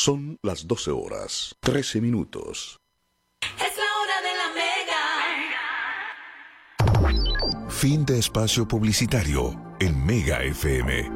Son las 12 horas, 13 minutos. Es la hora de la Mega. Fin de espacio publicitario en Mega FM.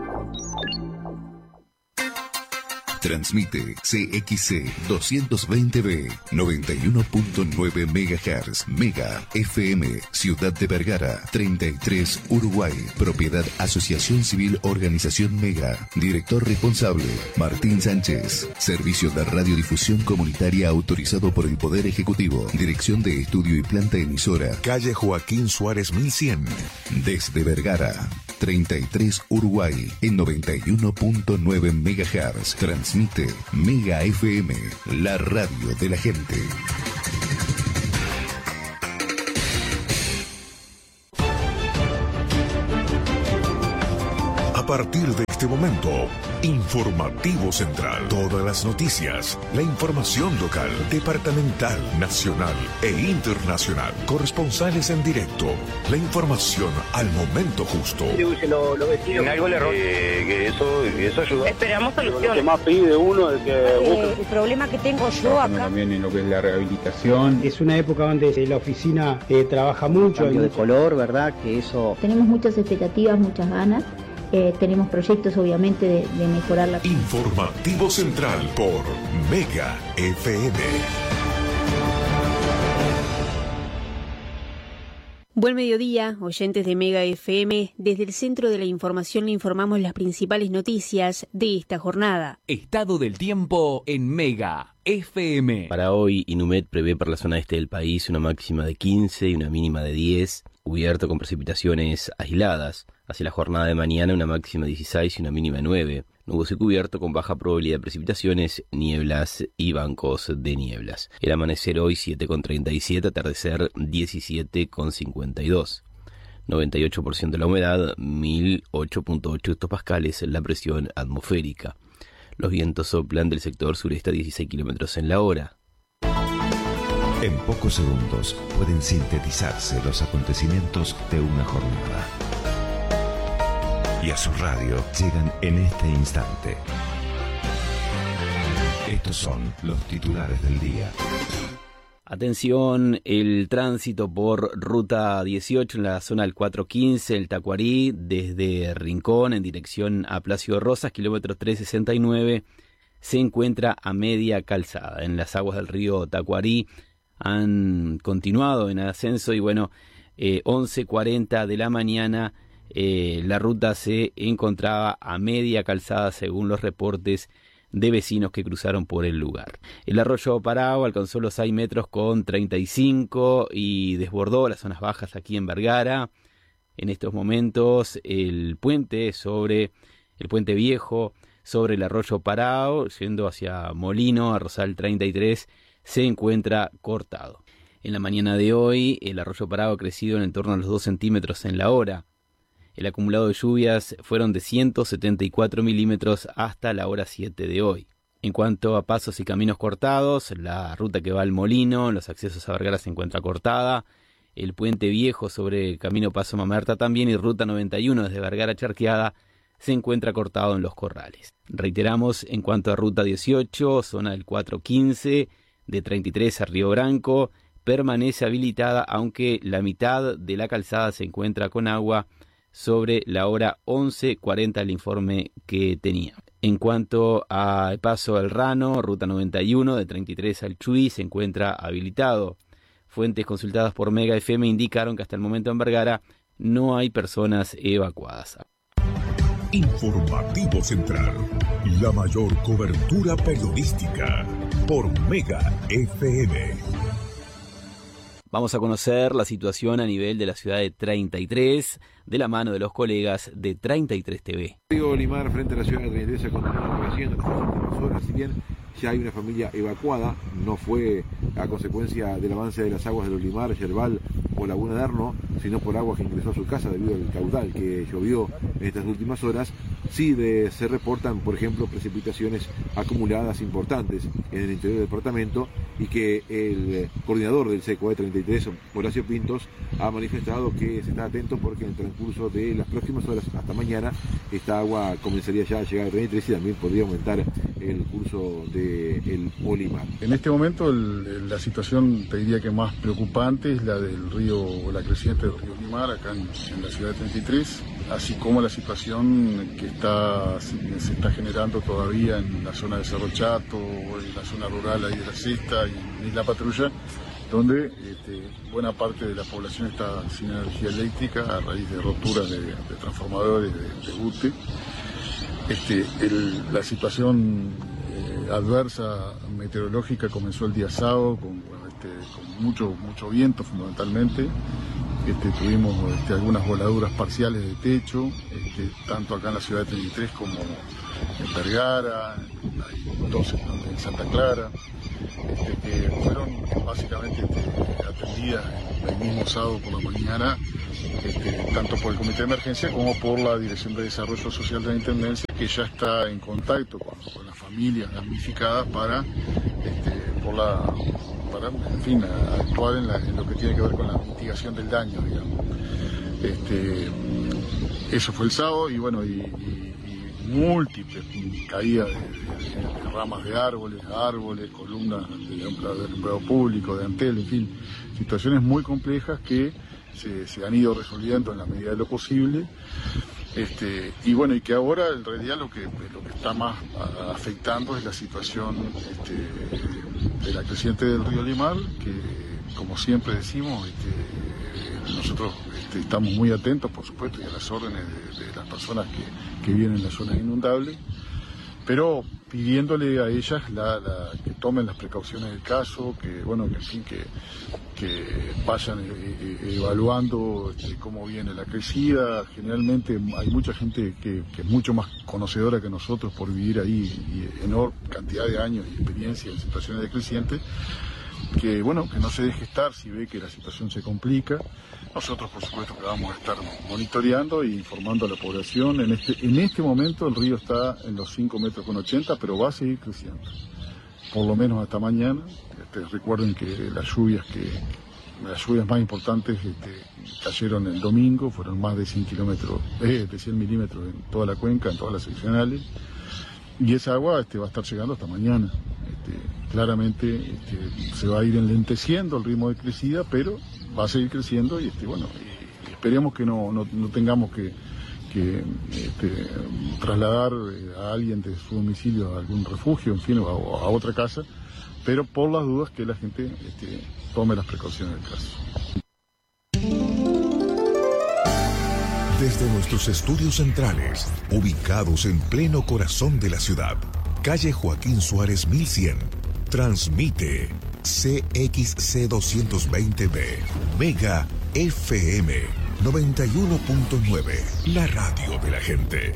Transmite CXC 220B 91.9 MHz Mega FM Ciudad de Vergara 33 Uruguay. Propiedad Asociación Civil Organización Mega. Director responsable Martín Sánchez. Servicio de radiodifusión comunitaria autorizado por el Poder Ejecutivo. Dirección de Estudio y Planta Emisora. Calle Joaquín Suárez 1100. Desde Vergara 33 Uruguay en 91.9 MHz. Transmite Mega FM, la radio de la gente. A partir de este momento, Informativo Central. Todas las noticias, la información local, departamental, nacional e internacional. Corresponsales en directo, la información al momento justo. Los vecinos. En algo le error. Que eso ayuda. Esperamos soluciones. Lo que más pide uno es que el problema que tengo yo acá. También en lo que es la rehabilitación. Es una época donde la oficina trabaja mucho. Cambio de color, ¿verdad? Que eso. Tenemos muchas expectativas, muchas ganas. Tenemos proyectos, obviamente, de mejorar la... Informativo Central por Mega FM. Buen mediodía, oyentes de Mega FM. Desde el Centro de la Información le informamos las principales noticias de esta jornada. Estado del tiempo en Mega FM. Para hoy, Inumet prevé para la zona este del país una máxima de 15 y una mínima de 10, cubierto con precipitaciones aisladas. Hacia la jornada de mañana una máxima de 16 y una mínima de 9. Nuboso y cubierto con baja probabilidad de precipitaciones, nieblas y bancos de nieblas. El amanecer hoy 7,37, atardecer 17,52. 98% de la humedad, 1008.8 hectopascales la presión atmosférica. Los vientos soplan del sector sureste a 16 kilómetros en la hora. En pocos segundos pueden sintetizarse los acontecimientos de una jornada. Y a su radio llegan en este instante. Estos son los titulares del día. Atención, el tránsito por ruta 18 en la zona del 415, el Tacuarí, desde Rincón en dirección a Plácido Rosas, kilómetro 369, se encuentra a media calzada. En las aguas del río Tacuarí han continuado en ascenso y 11:40 de la mañana la ruta se encontraba a media calzada según los reportes de vecinos que cruzaron por el lugar. El arroyo Parao alcanzó los 6 metros con 35 y desbordó las zonas bajas aquí en Vergara. En estos momentos el puente viejo sobre el arroyo Parao, yendo hacia Molino, a Rosal 33, se encuentra cortado. En la mañana de hoy el arroyo Parao ha crecido en torno a los 2 centímetros en la hora. El acumulado de lluvias fueron de 174 milímetros hasta la hora 7 de hoy. En cuanto a pasos y caminos cortados, la ruta que va al Molino, los accesos a Vergara se encuentra cortada, el puente viejo sobre Camino Paso Mamerta también y ruta 91 desde Vergara a Charqueada se encuentra cortado en Los Corrales. Reiteramos, en cuanto a ruta 18, zona del 415, de 33 a Río Branco, permanece habilitada aunque la mitad de la calzada se encuentra con agua sobre la hora 11:40 el informe que tenía. En cuanto al paso al Rano, ruta 91 de 33 al Chuy se encuentra habilitado. Fuentes consultadas por Mega FM indicaron que hasta el momento en Vergara no hay personas evacuadas. Informativo Central, la mayor cobertura periodística por Mega FM. Vamos a conocer la situación a nivel de la ciudad de 33, de la mano de los colegas de 33 TV. Río Limar, frente a la ciudad de 33, se continúa creciendo en las últimas horas. Si bien ya hay una familia evacuada, no fue a consecuencia del avance de las aguas de Olimar, Yerbal o Laguna de Arno, sino por agua que ingresó a su casa debido al caudal que llovió en estas últimas horas. sí se reportan, por ejemplo, precipitaciones acumuladas importantes en el interior del departamento, y que el coordinador del CECOE 33, Horacio Pintos, ha manifestado que se está atento porque en el transcurso de las próximas horas hasta mañana esta agua comenzaría ya a llegar al 33 y también podría aumentar el curso del Olimar. En este momento la situación, te diría que más preocupante, es la del río, o la creciente del río Olimar, acá en la ciudad de 33, así como la situación que se está generando todavía en la zona de Cerro Chato, en la zona rural ahí de la Cesta y en Isla Patrulla, donde buena parte de la población está sin energía eléctrica a raíz de roturas de transformadores de UTE. La situación adversa meteorológica comenzó el día sábado con mucho viento fundamentalmente. Tuvimos algunas voladuras parciales de techo, tanto acá en la ciudad de 33 como en Vergara, en Santa Clara, que fueron básicamente atendidas el mismo sábado por la mañana, tanto por el Comité de Emergencia como por la Dirección de Desarrollo Social de la Intendencia, que ya está en contacto con las familias damnificadas para en fin, actuar en lo que tiene que ver con la mitigación del daño, digamos. Eso fue el sábado, y bueno, y múltiples caídas de ramas de árboles, columnas de alumbrado público, de antel, en fin, situaciones muy complejas que se han ido resolviendo en la medida de lo posible. Y bueno, y que ahora en realidad lo que está más afectando es la situación de la creciente del río Olimar, que como siempre decimos, nosotros estamos muy atentos, por supuesto, y a las órdenes de las personas que viven en las zonas inundables, pero pidiéndole a ellas que tomen las precauciones del caso, que vayan evaluando cómo viene la crecida. Generalmente hay mucha gente que es mucho más conocedora que nosotros por vivir ahí y enorme cantidad de años y experiencia en situaciones de creciente, que no se deje estar si ve que la situación se complica. Nosotros, por supuesto, que vamos a estar monitoreando e informando a la población. En este momento el río está en los 5,80 metros, pero va a seguir creciendo, por lo menos hasta mañana. Recuerden que las lluvias más importantes cayeron el domingo, fueron más de 100 milímetros en toda la cuenca, en todas las seccionales, y esa agua va a estar llegando hasta mañana. Claramente se va a ir enlenteciendo el ritmo de crecida, pero va a seguir creciendo, y esperemos que no tengamos que trasladar a alguien de su domicilio a algún refugio, en fin, o a otra casa, pero por las dudas que la gente tome las precauciones del caso. Desde nuestros estudios centrales, ubicados en pleno corazón de la ciudad, calle Joaquín Suárez 1100, transmite CXC 220B, Mega FM 91.9, la radio de la gente.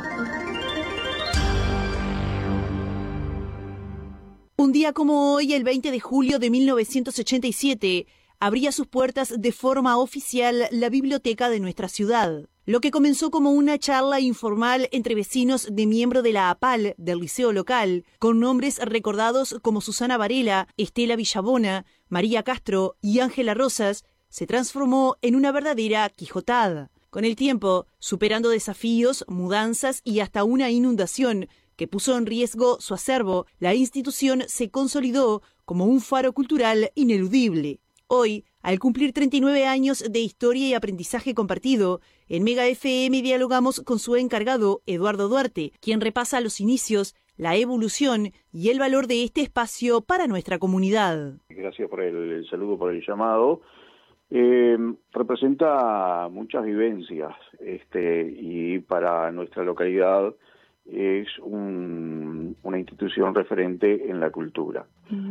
Un día como hoy, el 20 de julio de 1987, abría sus puertas de forma oficial la biblioteca de nuestra ciudad. Lo que comenzó como una charla informal entre vecinos de miembro de la APAL del liceo local, con nombres recordados como Susana Varela, Estela Villabona, María Castro y Ángela Rosas, se transformó en una verdadera quijotada. Con el tiempo, superando desafíos, mudanzas y hasta una inundación que puso en riesgo su acervo, la institución se consolidó como un faro cultural ineludible. Hoy, al cumplir 39 años de historia y aprendizaje compartido, en Mega FM dialogamos con su encargado, Eduardo Duarte, quien repasa los inicios, la evolución y el valor de este espacio para nuestra comunidad. Gracias por el saludo, por el llamado. Representa muchas vivencias y para nuestra localidad es una institución referente en la cultura.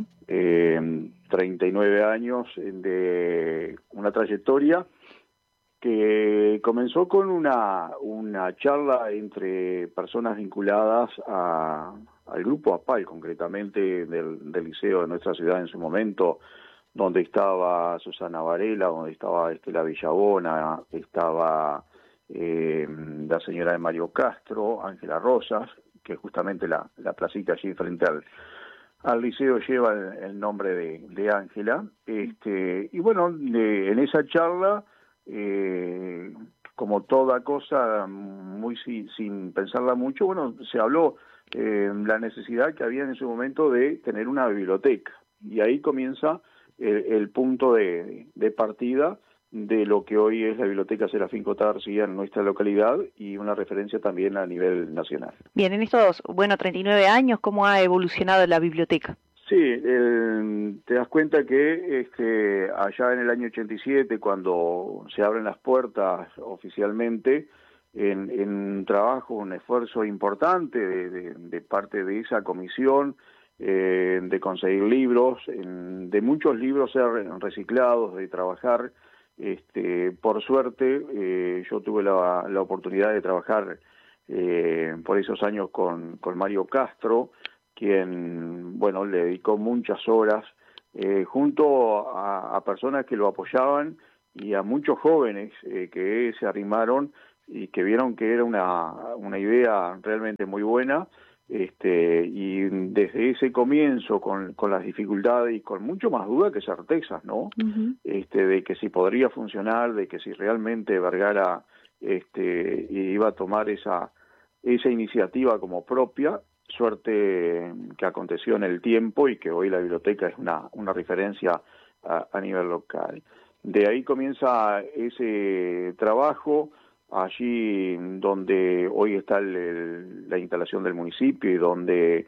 39 años de una trayectoria que comenzó con una charla entre personas vinculadas al grupo APAL, concretamente del liceo de nuestra ciudad en su momento, donde estaba Susana Varela, donde estaba Estela Villabona, estaba la señora de Mario Castro, Ángela Rosas, que justamente la placita allí frente al liceo lleva el nombre de Ángela. Y bueno, en esa charla, como toda cosa, muy sin pensarla mucho, bueno, se habló la necesidad que había en ese momento de tener una biblioteca. Y ahí comienza el punto de partida de lo que hoy es la Biblioteca Serafín J. García en nuestra localidad y una referencia también a nivel nacional. Bien, en estos, 39 años, ¿cómo ha evolucionado la biblioteca? Sí, te das cuenta que allá en el año 87, cuando se abren las puertas oficialmente, en un trabajo, un esfuerzo importante de parte de esa comisión, de conseguir libros, de muchos libros ser reciclados, de trabajar. Por suerte, yo tuve la oportunidad de trabajar por esos años con Mario Castro, quien, bueno, le dedicó muchas horas junto a personas que lo apoyaban y a muchos jóvenes que se arrimaron y que vieron que era una idea realmente muy buena. Y desde ese comienzo, con las dificultades y con mucho más duda que certezas, ¿no? Uh-huh. De que si podría funcionar, de que si realmente Vergara iba a tomar esa iniciativa como propia, suerte que aconteció en el tiempo y que hoy la biblioteca es una referencia a nivel local. De ahí comienza ese trabajo, allí donde hoy está la instalación del municipio y donde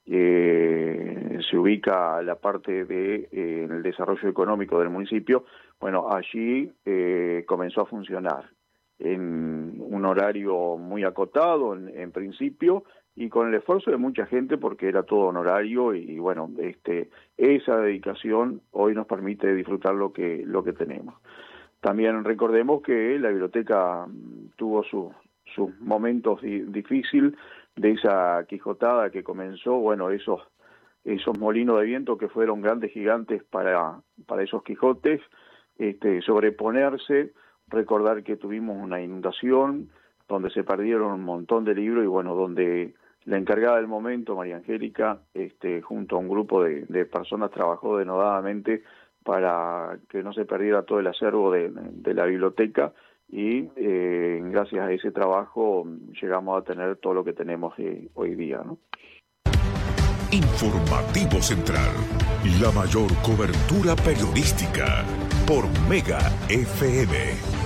se ubica la parte el desarrollo económico del municipio. Bueno, allí comenzó a funcionar en un horario muy acotado en principio y con el esfuerzo de mucha gente porque era todo honorario y bueno, esa dedicación hoy nos permite disfrutar lo que tenemos. También recordemos que la biblioteca tuvo sus momentos difíciles de esa quijotada que comenzó, bueno, esos molinos de viento que fueron grandes gigantes para esos Quijotes, sobreponerse, recordar que tuvimos una inundación donde se perdieron un montón de libros y bueno, donde la encargada del momento, María Angélica, junto a un grupo de personas trabajó denodadamente para que no se perdiera todo el acervo de la biblioteca y gracias a ese trabajo llegamos a tener todo lo que tenemos hoy día, ¿no? Informativo Central, la mayor cobertura periodística por Mega FM.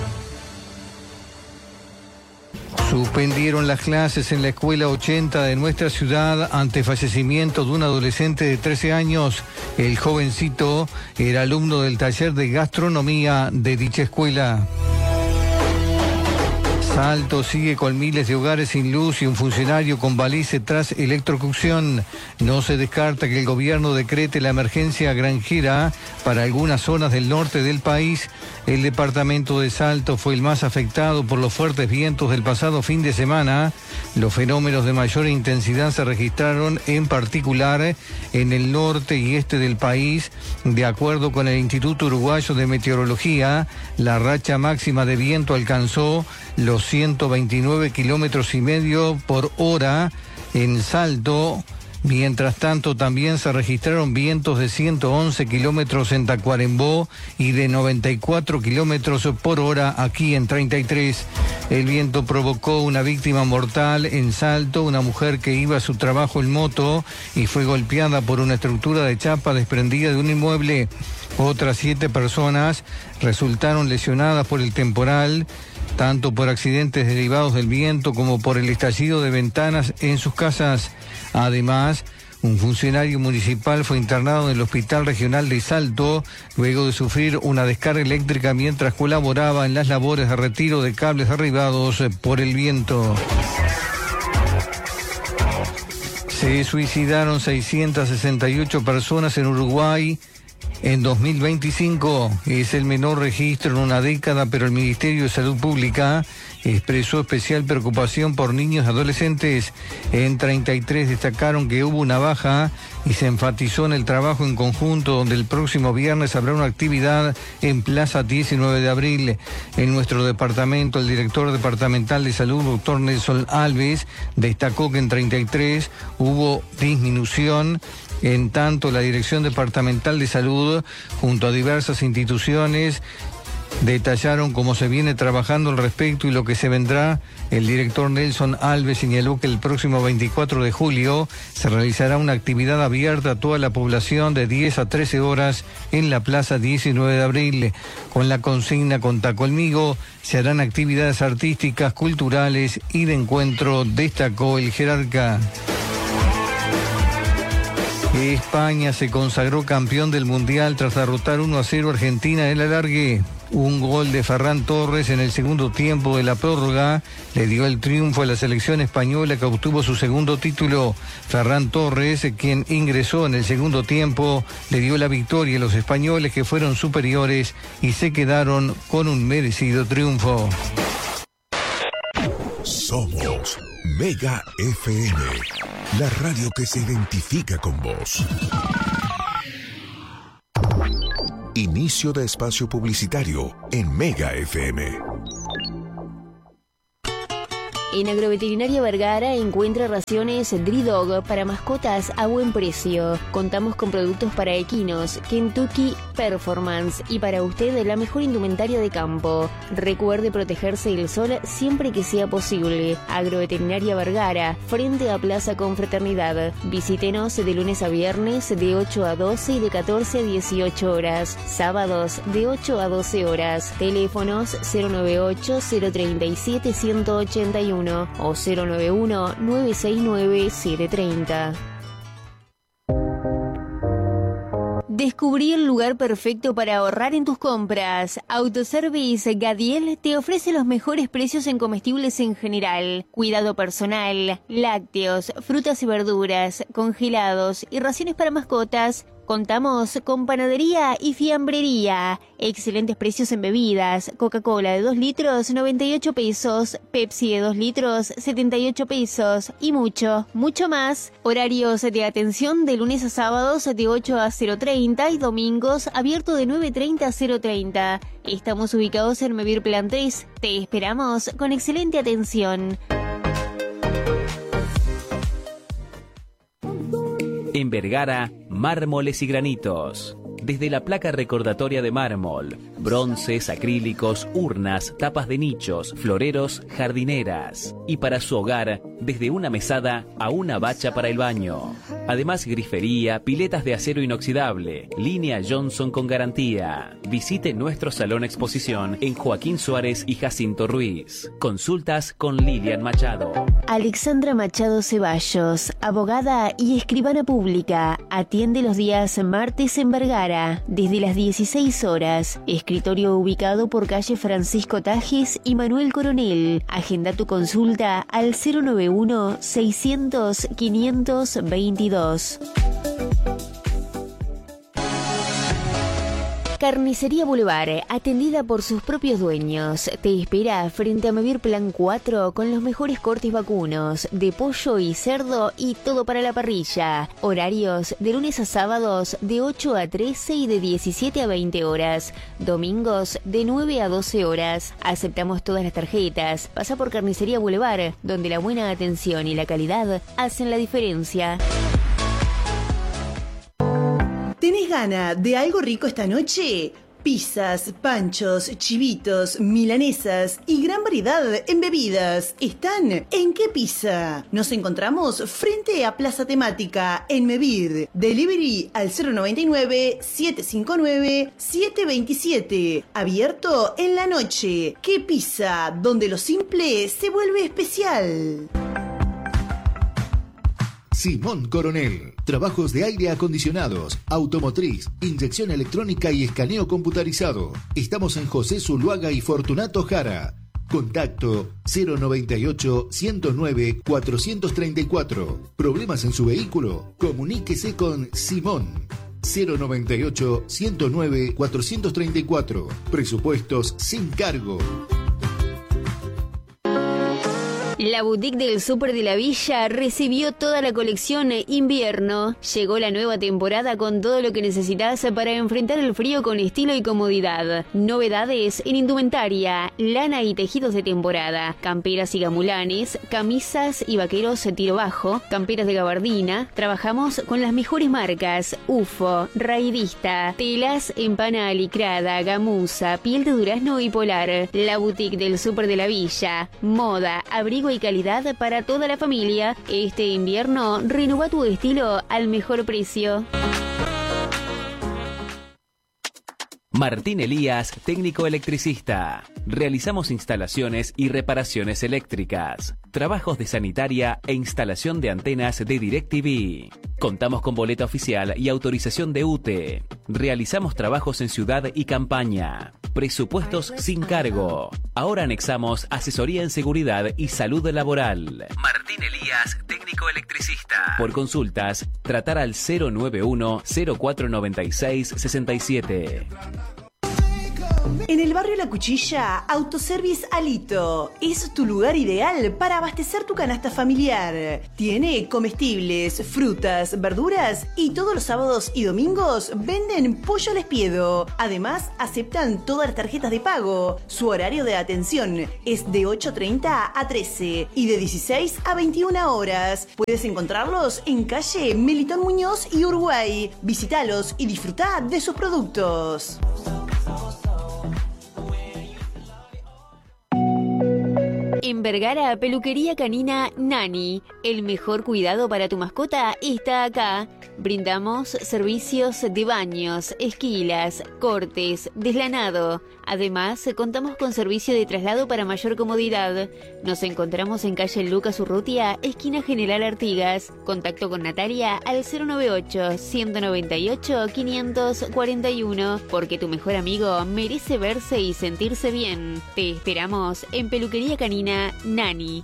Suspendieron las clases en la escuela 80 de nuestra ciudad ante fallecimiento de un adolescente de 13 años. El jovencito era alumno del taller de gastronomía de dicha escuela. Salto sigue con miles de hogares sin luz y un funcionario convalece tras electrocución. No se descarta que el gobierno decrete la emergencia granjera para algunas zonas del norte del país. El departamento de Salto fue el más afectado por los fuertes vientos del pasado fin de semana. Los fenómenos de mayor intensidad se registraron en particular en el norte y este del país. De acuerdo con el Instituto Uruguayo de Meteorología, la racha máxima de viento alcanzó los 129 kilómetros y medio por hora en Salto. Mientras tanto, también se registraron vientos de 111 kilómetros en Tacuarembó y de 94 kilómetros por hora aquí en 33. El viento provocó una víctima mortal en Salto, una mujer que iba a su trabajo en moto y fue golpeada por una estructura de chapa desprendida de un inmueble. Otras 7 personas resultaron lesionadas por el temporal, tanto por accidentes derivados del viento como por el estallido de ventanas en sus casas. Además, un funcionario municipal fue internado en el Hospital Regional de Salto luego de sufrir una descarga eléctrica mientras colaboraba en las labores de retiro de cables derribados por el viento. Se suicidaron 668 personas en Uruguay en 2025. Es el menor registro en una década, pero el Ministerio de Salud Pública expresó especial preocupación por niños y adolescentes. En 33 destacaron que hubo una baja y se enfatizó en el trabajo en conjunto, donde el próximo viernes habrá una actividad en Plaza 19 de abril. En nuestro departamento, el director departamental de salud, doctor Nelson Alves, destacó que en 33 hubo disminución. En tanto, la Dirección Departamental de Salud, junto a diversas instituciones, detallaron cómo se viene trabajando al respecto y lo que se vendrá. El director Nelson Alves señaló que el próximo 24 de julio se realizará una actividad abierta a toda la población de 10 a 13 horas en la Plaza 19 de abril. Con la consigna Contá conmigo, se harán actividades artísticas, culturales y de encuentro, destacó el jerarca. España se consagró campeón del Mundial tras derrotar 1-0 a Argentina en el alargue. Un gol de Ferran Torres en el segundo tiempo de la prórroga le dio el triunfo a la selección española, que obtuvo su segundo título. Ferran Torres, quien ingresó en el segundo tiempo, le dio la victoria a los españoles, que fueron superiores y se quedaron con un merecido triunfo. Somos Mega FM, la radio que se identifica con vos. Inicio de espacio publicitario en Mega FM. En Agroveterinaria Vergara encuentra raciones Dri-Dog para mascotas a buen precio. Contamos con productos para equinos, Kentucky Performance y para usted la mejor indumentaria de campo. Recuerde protegerse del sol siempre que sea posible. Agroveterinaria Vergara, frente a Plaza Confraternidad. Visítenos de lunes a viernes de 8 a 12 y de 14 a 18 horas. Sábados de 8 a 12 horas. Teléfonos 098-037-181 o 091-969-730. Descubrí el lugar perfecto para ahorrar en tus compras. Autoservice Gadiel te ofrece los mejores precios en comestibles en general, cuidado personal, lácteos, frutas y verduras, congelados y raciones para mascotas. Contamos con panadería y fiambrería. Excelentes precios en bebidas. Coca-Cola de 2 litros, 98 pesos. Pepsi de 2 litros, 78 pesos. Y mucho, mucho más. Horarios de atención de lunes a sábados de 8 a 0:30 y domingos abierto de 9:30 a 0:30. Estamos ubicados en Mevir Plan 3. Te esperamos con excelente atención. En Vergara, mármoles y granitos. Desde la placa recordatoria de mármol, bronces, acrílicos, urnas, tapas de nichos, floreros, jardineras. Y para su hogar, desde una mesada a una bacha para el baño. Además, grifería, piletas de acero inoxidable, línea Johnson con garantía. Visite nuestro salón exposición en Joaquín Suárez y Jacinto Ruiz. Consultas con Lilian Machado. Alexandra Machado Ceballos, abogada y escribana pública, atiende los días martes en Vergara, desde las 16 horas. Escritorio ubicado por calle Francisco Tajes y Manuel Coronel. Agenda tu consulta al 091-600-522. Carnicería Boulevard, atendida por sus propios dueños, te espera frente a Mevir Plan 4 con los mejores cortes vacunos, de pollo y cerdo y todo para la parrilla. Horarios de lunes a sábados de 8 a 13 y de 17 a 20 horas. Domingos de 9 a 12 horas. Aceptamos todas las tarjetas. Pasa por Carnicería Boulevard, donde la buena atención y la calidad hacen la diferencia. ¿Tenés ganas de algo rico esta noche? Pizzas, panchos, chivitos, milanesas y gran variedad en bebidas están en ¿Qué Pizza? Nos encontramos frente a Plaza Temática en Mevir. Delivery al 099-759-727. Abierto en la noche. ¿Qué Pizza? Donde lo simple se vuelve especial. Simón Coronel. Trabajos de aire acondicionados, automotriz, inyección electrónica y escaneo computarizado. Estamos en José Zuluaga y Fortunato Jara. Contacto 098-109-434. ¿Problemas en su vehículo? Comuníquese con Simón. 098-109-434. Presupuestos sin cargo. La boutique del Súper de la Villa recibió toda la colección invierno. Llegó la nueva temporada con todo lo que necesitas para enfrentar el frío con estilo y comodidad. Novedades en indumentaria, lana y tejidos de temporada, camperas y gamulanes, camisas y vaqueros tiro bajo, camperas de gabardina. Trabajamos con las mejores marcas: UFO, Raidista, telas en pana alicrada, gamuza, piel de durazno y polar. La boutique del Súper de la Villa, moda, abrigo y calidad para toda la familia. Este invierno, renueva tu estilo al mejor precio. Martín Elías, técnico electricista. Realizamos instalaciones y reparaciones eléctricas, trabajos de sanitaria e instalación de antenas de DirecTV. Contamos con boleta oficial y autorización de UTE. Realizamos trabajos en ciudad y campaña. Presupuestos sin cargo. Ahora anexamos asesoría en seguridad y salud laboral. Martín Elías, técnico electricista. Por consultas, tratar al 091-0496-67. En el barrio La Cuchilla, Autoservice Alito es tu lugar ideal para abastecer tu canasta familiar. Tiene comestibles, frutas, verduras y todos los sábados y domingos venden pollo al espiedo. Además, aceptan todas las tarjetas de pago. Su horario de atención es de 8:30 a 13 y de 16 a 21 horas. Puedes encontrarlos en calle Melitón Muñoz y Uruguay. Visítalos y disfruta de sus productos. En Vergara, peluquería canina Nani. El mejor cuidado para tu mascota está acá. Brindamos servicios de baños, esquilas, cortes, deslanado. Además, contamos con servicio de traslado para mayor comodidad. Nos encontramos en calle Lucas Urrutia, esquina General Artigas. Contacto con Natalia al 098-198-541, porque tu mejor amigo merece verse y sentirse bien. Te esperamos en peluquería canina Nani.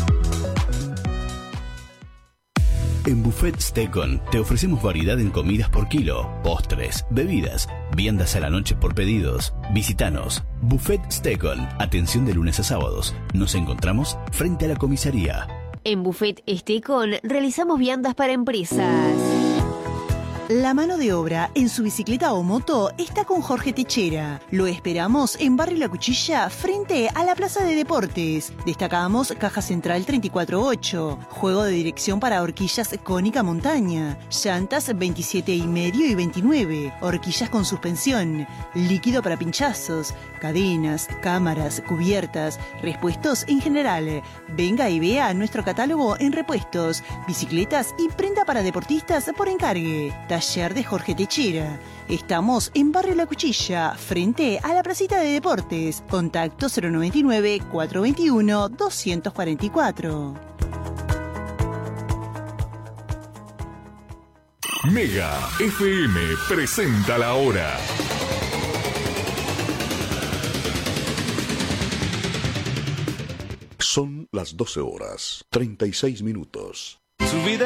En Buffet Stekon te ofrecemos variedad en comidas por kilo, postres, bebidas, viandas a la noche por pedidos. Visítanos. Buffet Stekon. Atención de lunes a sábados. Nos encontramos frente a la comisaría. En Buffet Stekon realizamos viandas para empresas. La mano de obra en su bicicleta o moto está con Jorge Techera. Lo esperamos en Barrio La Cuchilla, frente a la Plaza de Deportes. Destacamos caja central 34.8, juego de dirección para horquillas cónica montaña, llantas 27,5 y 29, horquillas con suspensión, líquido para pinchazos, cadenas, cámaras, cubiertas, repuestos en general. Venga y vea nuestro catálogo en repuestos, bicicletas y prenda para deportistas por encargue. Taller de Jorge Techera. Estamos en Barrio La Cuchilla, frente a la Placita de Deportes. Contacto 099-421-244. Mega FM presenta la hora. Son las 12 horas, 36 minutos. Su vida